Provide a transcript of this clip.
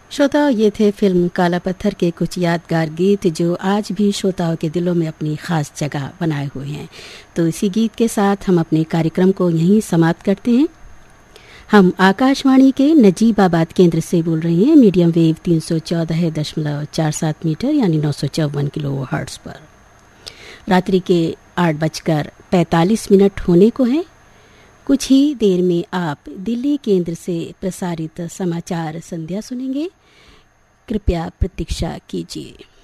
श्रोताओं, ये थे फिल्म काला पत्थर के कुछ यादगार गीत जो आज भी श्रोताओं के दिलों में अपनी खास जगह बनाए हुए हैं। तो इसी गीत के साथ हम अपने कार्यक्रम को यहीं समाप्त करते हैं। हम आकाशवाणी के नजीबाबाद केंद्र से बोल रहे हैं, मीडियम वेव 314.47 मीटर यानी 954 किलो हर्ट्ज पर। रात्रि के 8:45 होने को हैं। कुछ ही देर में आप दिल्ली केंद्र से प्रसारित समाचार संध्या सुनेंगे। कृपया प्रतीक्षा कीजिए।